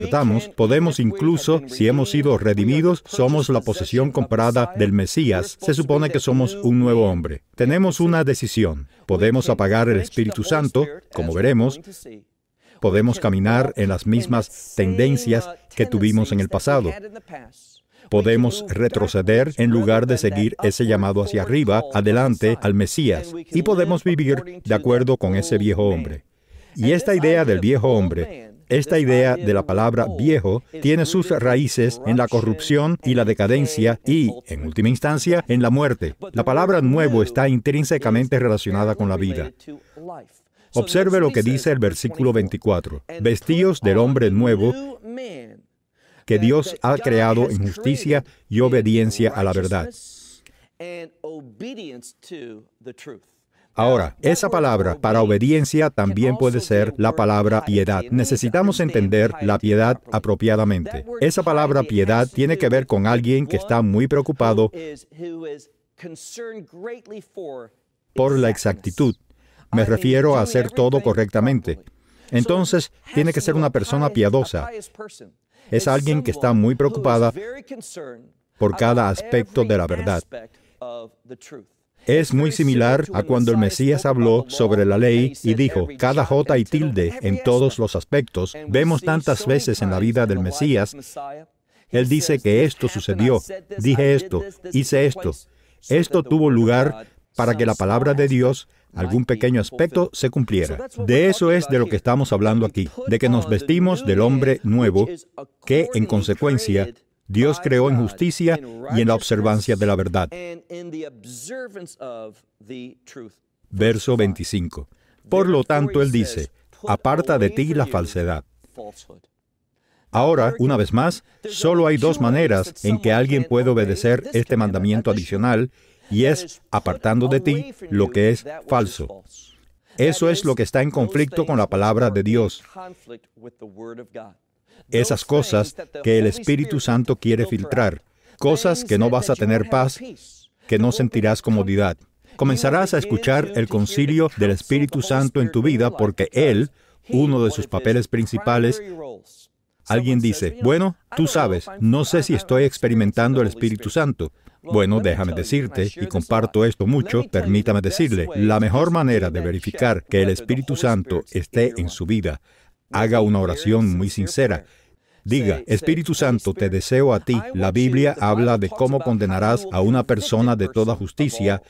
podemos incluso, si hemos sido redimidos, somos la posesión comprada del Mesías, se supone que somos un nuevo hombre. Tenemos una decisión. Podemos apagar el Espíritu Santo, como veremos. Podemos caminar en las mismas tendencias que tuvimos en el pasado. Podemos retroceder en lugar de seguir ese llamado hacia arriba, adelante, al Mesías. Y podemos vivir de acuerdo con ese viejo hombre. Y esta idea del viejo hombre, esta idea de la palabra viejo, tiene sus raíces en la corrupción y la decadencia y, en última instancia, en la muerte. La palabra nuevo está intrínsecamente relacionada con la vida. Observe lo que dice el versículo 24. Vestíos del hombre nuevo que Dios ha creado en justicia y obediencia a la verdad. Ahora, esa palabra para obediencia también puede ser la palabra piedad. Necesitamos entender la piedad apropiadamente. Esa palabra piedad tiene que ver con alguien que está muy preocupado por la exactitud. Me refiero a hacer todo correctamente. Entonces, tiene que ser una persona piadosa. Es alguien que está muy preocupada por cada aspecto de la verdad. Es muy similar a cuando el Mesías habló sobre la ley y dijo, cada jota y tilde en todos los aspectos. Vemos tantas veces en la vida del Mesías, Él dice que esto sucedió, dije esto, hice esto. Esto tuvo lugar para que la palabra de Dios, algún pequeño aspecto, se cumpliera. De eso es de lo que estamos hablando aquí, de que nos vestimos del hombre nuevo, que, en consecuencia, Dios creó en justicia y en la observancia de la verdad. Verso 25. Por lo tanto, Él dice, aparta de ti la falsedad. Ahora, una vez más, solo hay dos maneras en que alguien puede obedecer este mandamiento adicional, y es apartando de ti lo que es falso. Eso es lo que está en conflicto con la palabra de Dios. Esas cosas que el Espíritu Santo quiere filtrar, cosas que no vas a tener paz, que no sentirás comodidad. Comenzarás a escuchar el concilio del Espíritu Santo en tu vida porque Él, uno de sus papeles principales, alguien dice, bueno, tú sabes, no sé si estoy experimentando el Espíritu Santo. Bueno, déjame decirte, y comparto esto mucho, permítame decirle, la mejor manera de verificar que el Espíritu Santo esté en su vida, haga una oración muy sincera. Diga, Espíritu Santo, te deseo a ti. La Biblia habla de cómo condenarás a una persona de toda justicia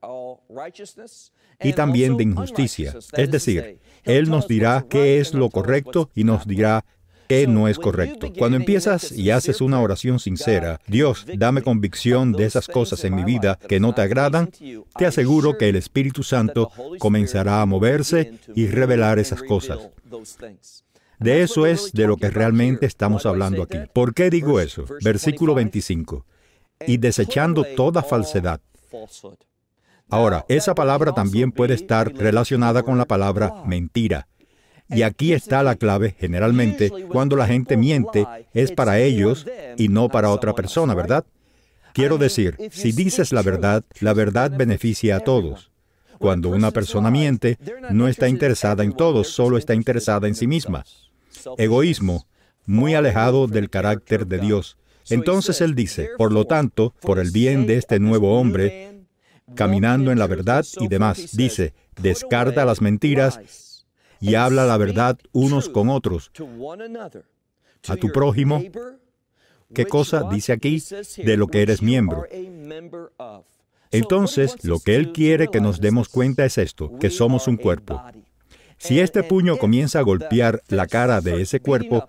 y también de injusticia. Es decir, Él nos dirá qué es lo correcto y nos dirá qué no es correcto. Cuando empiezas y haces una oración sincera, Dios, dame convicción de esas cosas en mi vida que no te agradan, te aseguro que el Espíritu Santo comenzará a moverse y revelar esas cosas. De eso es de lo que realmente estamos hablando aquí. ¿Por qué digo eso? Versículo 25. Y desechando toda falsedad. Ahora, esa palabra también puede estar relacionada con la palabra mentira. Y aquí está la clave. Generalmente, cuando la gente miente, es para ellos y no para otra persona, ¿verdad? Quiero decir, si dices la verdad beneficia a todos. Cuando una persona miente, no está interesada en todos, solo está interesada en sí misma. Egoísmo, muy alejado del carácter de Dios. Entonces Él dice, por lo tanto, por el bien de este nuevo hombre, caminando en la verdad y demás, dice, descarta las mentiras y habla la verdad unos con otros. A tu prójimo, ¿qué cosa dice aquí? De lo que eres miembro. Entonces, lo que Él quiere que nos demos cuenta es esto, que somos un cuerpo. Si este puño comienza a golpear la cara de ese cuerpo,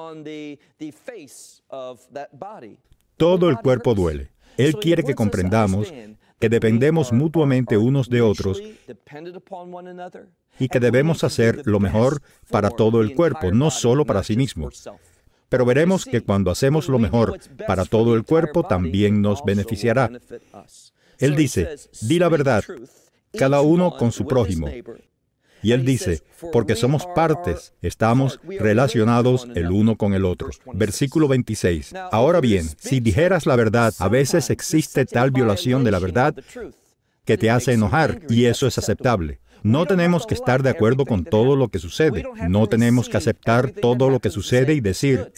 todo el cuerpo duele. Él quiere que comprendamos que dependemos mutuamente unos de otros y que debemos hacer lo mejor para todo el cuerpo, no solo para sí mismo. Pero veremos que cuando hacemos lo mejor para todo el cuerpo, también nos beneficiará. Él dice, di la verdad, cada uno con su prójimo. Y Él dice, porque somos partes, estamos relacionados el uno con el otro. Versículo 26. Ahora bien, si dijeras la verdad, a veces existe tal violación de la verdad que te hace enojar, y eso es aceptable. No tenemos que estar de acuerdo con todo lo que sucede. No tenemos que aceptar todo lo que sucede y decir,